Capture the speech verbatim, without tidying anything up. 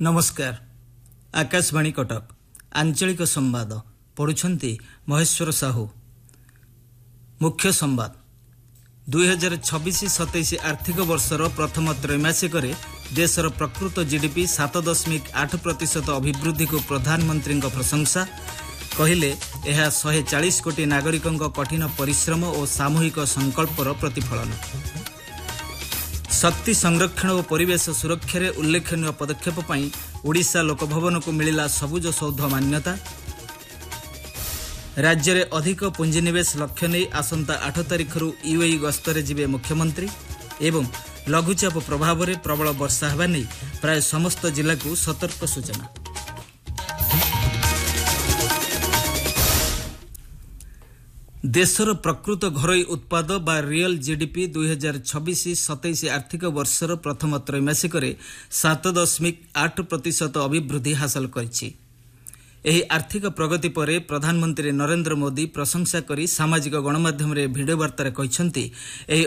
नमस्कार। आकाशवाणी कटक आंचलिक संवाद पढ़ुछंती महेश्वर साहू। मुख्य संवाद दुई हजार छब्बीस सतैश आर्थिक वर्षर प्रथम त्रैमासिक देशर प्रकृत जीडीपी सात दशमिक आठ प्रतिशत अभिवृद्धि को प्रधानमंत्री प्रशंसा कहले यह शहे चालीस कोटी नागरिकों कठिन परिश्रम और सामूहिक संकल्पर प्रतिफलन। शक्ति संरक्षण और परिवेश सुरक्षा रे उल्लेखनीय पदक्षेप पई ओडिशा लोकभवन को मिलिला सबुज सौध मान्यता। राज्य में अधिक पुंजीनिवेश लक्ष्य नहीं आसंता आठ तारिख यूएई गस्तरे जिबे मुख्यमंत्री एवं लघुचाप प्रभाव में प्रबल वर्षा होगा नहीं प्राय समस्त जिला को सतर्क सूचना। देशर प्रकृत घरोई उत्पाद बा रियल जीडीपी दुई हजार छब्बीस सतैश आर्थिक वर्षर प्रथम त्रैमासिक सात दशमिक आठ प्रतिशत अभिवृद्धि हासिल करिछि। एही आर्थिक प्रगति पर प्रधानमंत्री नरेंद्र मोदी प्रशंसा करी सामाजिक गणमाध्यम रे भिडियो वार्ता कहिसंती एही